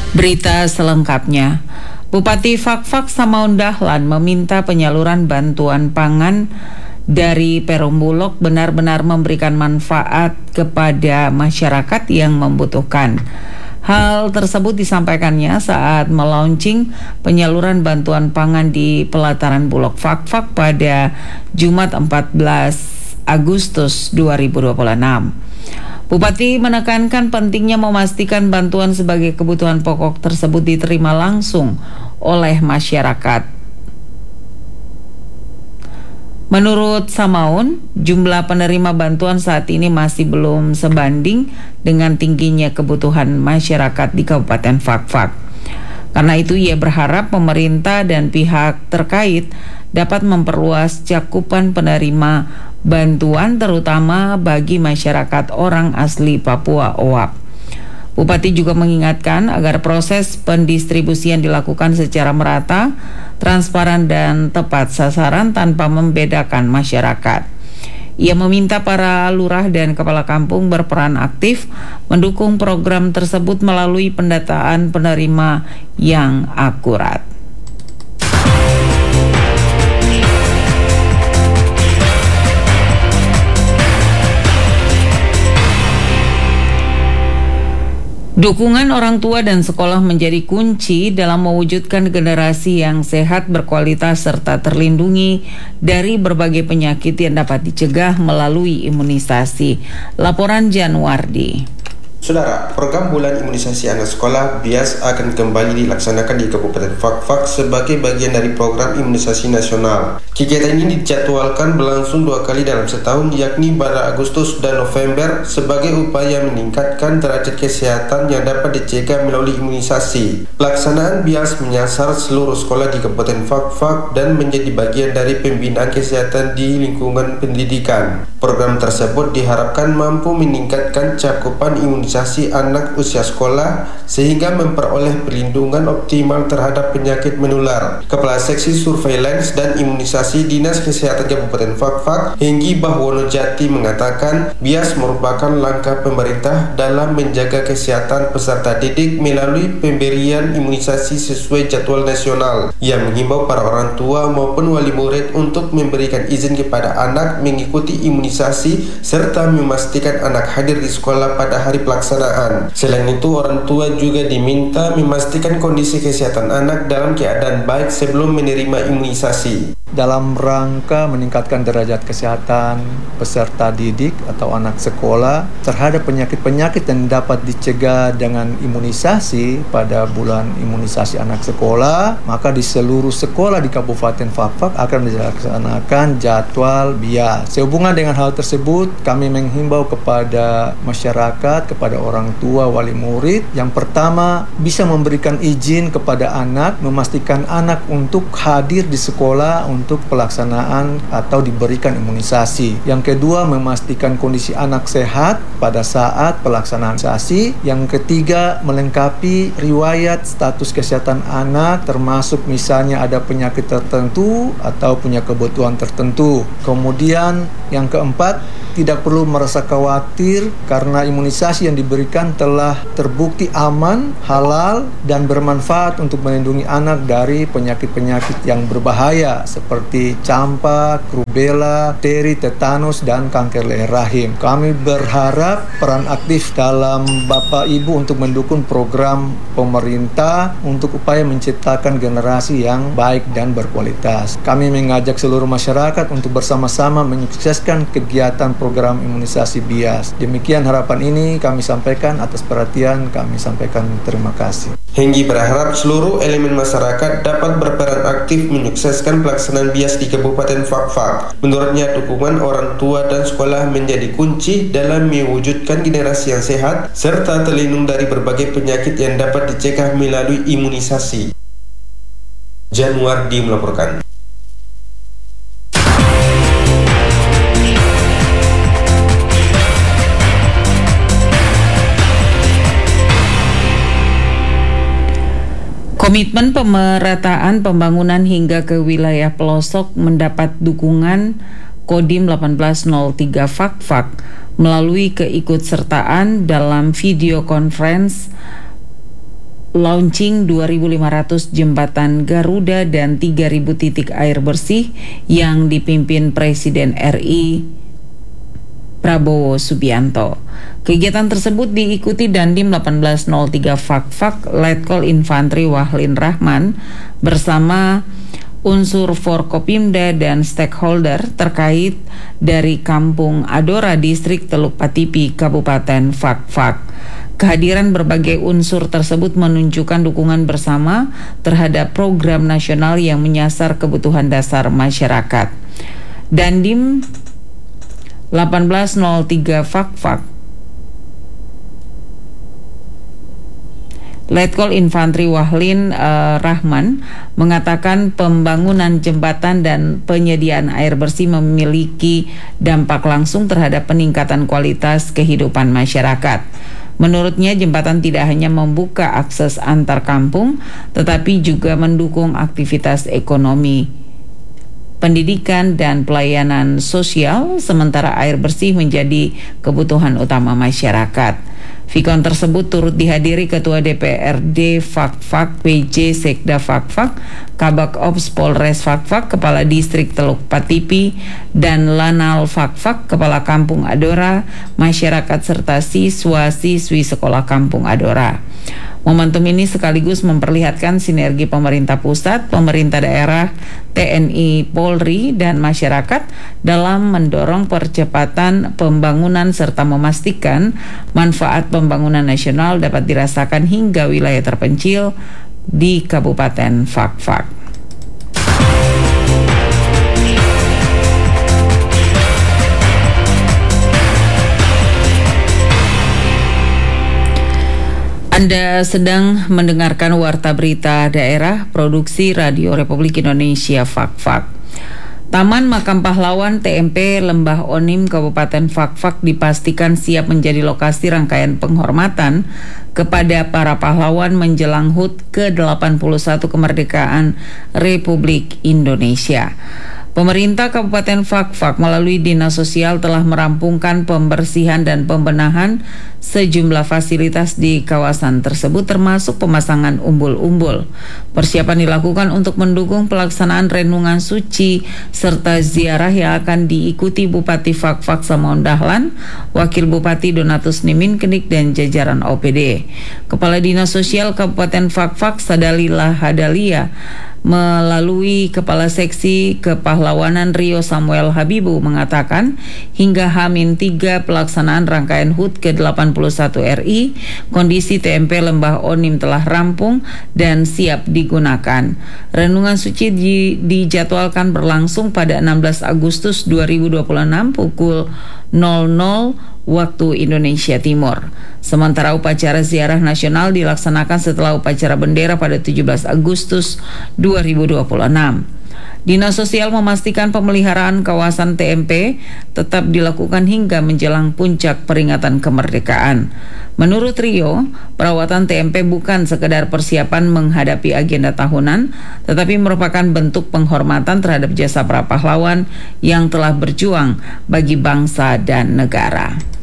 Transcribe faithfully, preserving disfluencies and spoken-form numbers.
Berita selengkapnya, Bupati Fakfak Samaun Dahlan meminta penyaluran bantuan pangan dari Perum Bulog benar-benar memberikan manfaat kepada masyarakat yang membutuhkan. Hal tersebut disampaikannya saat melaunching penyaluran bantuan pangan di pelataran Bulog Fakfak pada Jumat empat belas Agustus dua ribu dua puluh enam. Bupati menekankan pentingnya memastikan bantuan sebagai kebutuhan pokok tersebut diterima langsung oleh masyarakat. Menurut Samaun, jumlah penerima bantuan saat ini masih belum sebanding dengan tingginya kebutuhan masyarakat di Kabupaten Fakfak. Karena itu ia berharap pemerintah dan pihak terkait dapat memperluas cakupan penerima bantuan terutama bagi masyarakat orang asli Papua Oap. Bupati juga mengingatkan agar proses pendistribusian dilakukan secara merata, transparan dan tepat sasaran tanpa membedakan masyarakat. Ia meminta para lurah dan kepala kampung berperan aktif mendukung program tersebut melalui pendataan penerima yang akurat. Dukungan orang tua dan sekolah menjadi kunci dalam mewujudkan generasi yang sehat, berkualitas, serta terlindungi dari berbagai penyakit yang dapat dicegah melalui imunisasi. Laporan Januardi. Saudara, program bulan imunisasi anak sekolah B I A S akan kembali dilaksanakan di Kabupaten Fakfak sebagai bagian dari program imunisasi nasional. Kegiatan ini dijadwalkan berlangsung dua kali dalam setahun, yakni pada Agustus dan November, sebagai upaya meningkatkan derajat kesehatan yang dapat dicegah melalui imunisasi. Pelaksanaan B I A S menyasar seluruh sekolah di Kabupaten Fakfak dan menjadi bagian dari pembinaan kesehatan di lingkungan pendidikan. Program tersebut diharapkan mampu meningkatkan cakupan imunisasi anak usia sekolah sehingga memperoleh perlindungan optimal terhadap penyakit menular. Kepala Seksi Surveillance dan Imunisasi Dinas Kesehatan Kabupaten Fakfak, Henggi Bahwono Jati, mengatakan B I A S merupakan langkah pemerintah dalam menjaga kesehatan peserta didik melalui pemberian imunisasi sesuai jadwal nasional. Ia menghimbau para orang tua maupun wali murid untuk memberikan izin kepada anak mengikuti imunisasi serta memastikan anak hadir di sekolah pada hari pelaksanaan. Selain itu, orang tua juga diminta memastikan kondisi kesehatan anak dalam keadaan baik sebelum menerima imunisasi. Dalam rangka meningkatkan derajat kesehatan peserta didik atau anak sekolah terhadap penyakit-penyakit yang dapat dicegah dengan imunisasi pada bulan imunisasi anak sekolah, maka di seluruh sekolah di Kabupaten Fakfak akan dilaksanakan jadwal B I A S. Sehubungan dengan hal tersebut, kami menghimbau kepada masyarakat, kepada orang tua, wali murid, yang pertama bisa memberikan izin kepada anak, memastikan anak untuk hadir di sekolah untuk pelaksanaan atau diberikan imunisasi. Yang kedua, memastikan kondisi anak sehat pada saat pelaksanaan imunisasi. Yang ketiga, melengkapi riwayat status kesehatan anak, termasuk misalnya ada penyakit tertentu atau punya kebutuhan tertentu. Kemudian yang keempat, tidak perlu merasa khawatir karena imunisasi yang diberikan telah terbukti aman, halal, dan bermanfaat untuk melindungi anak dari penyakit-penyakit yang berbahaya seperti campak, rubella, difteri, tetanus, dan kanker leher rahim. Kami berharap peran aktif dalam Bapak Ibu untuk mendukung program pemerintah untuk upaya menciptakan generasi yang baik dan berkualitas. Kami mengajak seluruh masyarakat untuk bersama-sama menyukseskan kegiatan program imunisasi B I A S. Demikian harapan ini kami sampaikan. Atas perhatian kami sampaikan terima kasih. Henggi berharap seluruh elemen masyarakat dapat berperan aktif menyukseskan pelaksanaan B I A S di Kabupaten Fakfak. Menurutnya, dukungan orang tua dan sekolah menjadi kunci dalam mewujudkan generasi yang sehat serta terlindung dari berbagai penyakit yang dapat dicegah melalui imunisasi. Januardi melaporkan. Komitmen pemerataan pembangunan hingga ke wilayah pelosok mendapat dukungan Kodim delapan belas nol tiga Fakfak melalui keikutsertaan dalam video conference launching dua ribu lima ratus jembatan Garuda dan tiga ribu titik air bersih yang dipimpin Presiden R I Prabowo Subianto. Kegiatan tersebut diikuti Dandim delapan belas nol tiga Fakfak Letkol Infantri Wahlin Rahman bersama unsur Forkopimda dan stakeholder terkait dari Kampung Adora Distrik Teluk Patipi Kabupaten Fakfak. Kehadiran berbagai unsur tersebut menunjukkan dukungan bersama terhadap program nasional yang menyasar kebutuhan dasar masyarakat. Dandim delapan belas nol tiga Fakfak Letkol Infantri Wahlin uh, Rahman mengatakan pembangunan jembatan dan penyediaan air bersih memiliki dampak langsung terhadap peningkatan kualitas kehidupan masyarakat. Menurutnya, jembatan tidak hanya membuka akses antar kampung, tetapi juga mendukung aktivitas ekonomi, pendidikan, dan pelayanan sosial, sementara air bersih menjadi kebutuhan utama masyarakat. Vikon tersebut turut dihadiri Ketua D P R D Fakfak, P J Sekda Fakfak, Kabak Ops Polres Fakfak, Kepala Distrik Teluk Patipi, dan Lanal Fakfak, Kepala Kampung Adora, masyarakat serta siswa-siswi Sekolah Kampung Adora. Momentum ini sekaligus memperlihatkan sinergi pemerintah pusat, pemerintah daerah, T N I, Polri, dan masyarakat dalam mendorong percepatan pembangunan serta memastikan manfaat pembangunan nasional dapat dirasakan hingga wilayah terpencil di Kabupaten Fakfak. Anda sedang mendengarkan Warta Berita Daerah Produksi Radio Republik Indonesia Fakfak. Taman Makam Pahlawan T M P Lembah Onim Kabupaten Fakfak dipastikan siap menjadi lokasi rangkaian penghormatan kepada para pahlawan menjelang H U T ke delapan puluh satu kemerdekaan Republik Indonesia. Pemerintah Kabupaten Fakfak melalui Dinas Sosial telah merampungkan pembersihan dan pembenahan sejumlah fasilitas di kawasan tersebut termasuk pemasangan umbul-umbul. Persiapan dilakukan untuk mendukung pelaksanaan renungan suci serta ziarah yang akan diikuti Bupati Fakfak Samaun Dahlan, Wakil Bupati Donatus Nimin Kenik, dan jajaran O P D. Kepala Dinas Sosial Kabupaten Fakfak Sadalila Hadalia melalui Kepala Seksi Kepahlawanan Rio Samuel Habibu mengatakan hingga H minus tiga pelaksanaan rangkaian H U T ke delapan puluh satu R I, kondisi T M P Lembah Onim telah rampung dan siap digunakan. Renungan suci di, dijadwalkan berlangsung pada enam belas Agustus dua ribu dua puluh enam pukul nol nol waktu Indonesia Timur. Sementara upacara ziarah nasional dilaksanakan setelah upacara bendera pada tujuh belas Agustus dua ribu dua puluh enam. Dinas Sosial memastikan pemeliharaan kawasan T M P tetap dilakukan hingga menjelang puncak peringatan kemerdekaan. Menurut Rio, perawatan T M P bukan sekedar persiapan menghadapi agenda tahunan, tetapi merupakan bentuk penghormatan terhadap jasa para pahlawan yang telah berjuang bagi bangsa dan negara.